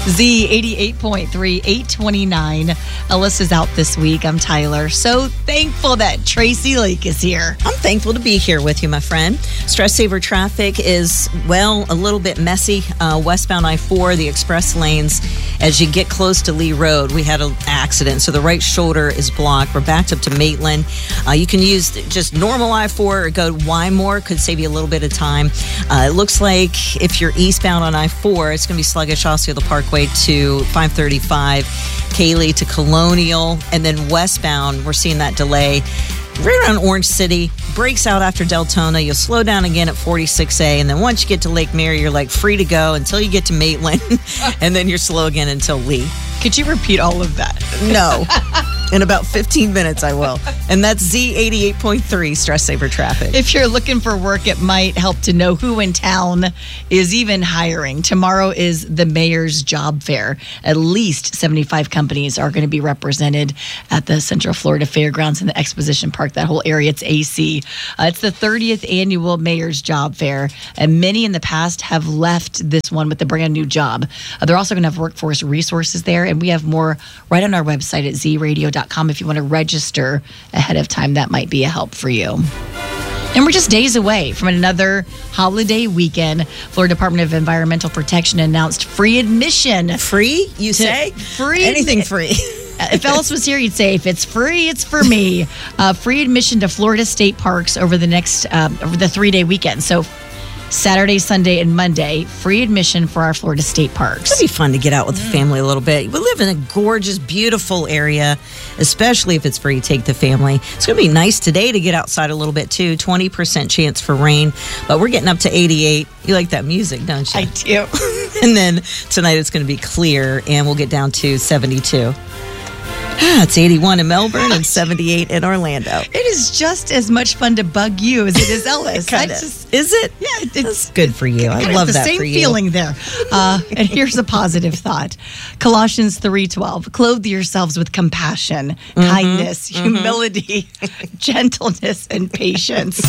Z88.3, 829. Alyssa's out this week. I'm Tyler. So thankful that Tracy Lake is here. I'm thankful to be here with you, my friend. Stress saver traffic is, a little bit messy. Westbound I-4, the express lanes, as you get close to Lee Road, we had an accident. So the right shoulder is blocked. We're backed up to Maitland. You can use just normal I-4 or go Wymore. Could save you a little bit of time. It looks like if you're eastbound on I-4, it's going to be sluggish Osceola Parkway to 535, Cayley to Colonial, and then westbound, we're seeing that delay right around Orange City, breaks out after Deltona. You'll slow down again at 46A, and then once you get to Lake Mary, you're like free to go until you get to Maitland, and then you're slow again until Lee. Could you repeat all of that? No. In about 15 minutes, I will. And that's Z88.3 Stress Saver Traffic. If you're looking for work, it might help to know who in town is even hiring. Tomorrow is the mayor's job fair. At least 75 companies are going to be represented at the Central Florida Fairgrounds and the Exposition Park, that whole area. It's AC. It's the 30th annual mayor's job fair, and many in the past have left this one with a brand new job. They're also going to have workforce resources there, and we have more right on our website at zradio.com. If you want to register ahead of time, that might be a help for you. And we're just days away from another holiday weekend. Florida Department of Environmental Protection announced free admission. Free, you say? Free. Anything free. If Ellis was here, he'd say, if it's free, it's for me. Free admission to Florida state parks over the next, over the 3-day weekend. So Saturday, Sunday, and Monday, free admission for our Florida state parks. It'd be fun to get out with the family a little bit. We live in a gorgeous, beautiful area, especially if it's free. Take the family. It's going to be nice today to get outside a little bit, too. 20% chance for rain, but we're getting up to 88. You like that music, don't you? I do. And then tonight it's going to be clear, and we'll get down to 72. It's 81 in Melbourne and 78 in Orlando. It is just as much fun to bug you as it is Ellis. Is it? Yeah, it's good for you. I love that for you. The same feeling there. And here's a positive thought. Colossians 3:12. Clothe yourselves with compassion, kindness, humility, gentleness, and patience.